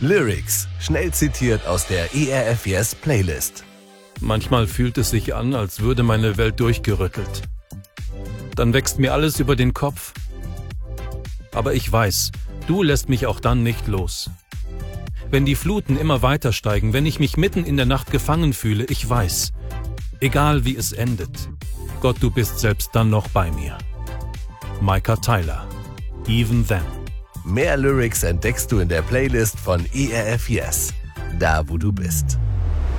Lyrics, schnell zitiert aus der ERF Yes Playlist. Manchmal fühlt es sich an, als würde meine Welt durchgerüttelt. Dann wächst mir alles über den Kopf. Aber ich weiß, du lässt mich auch dann nicht los. Wenn die Fluten immer weiter steigen, wenn ich mich mitten in der Nacht gefangen fühle, ich weiß, egal wie es endet, Gott, du bist selbst dann noch bei mir. Micah Tyler, Even Then. Mehr Lyrics entdeckst du in der Playlist von ERF Yes, da wo du bist.